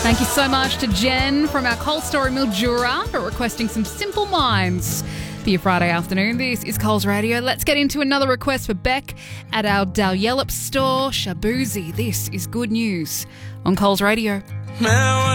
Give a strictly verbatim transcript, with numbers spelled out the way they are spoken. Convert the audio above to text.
Thank you so much to Jen from our Coles Store in Mildura for requesting some Simple Minds for your Friday afternoon. This is Coles Radio. Let's get into another request for Beck at our Dalyellop store, Shaboozey. This is good news on Coles Radio.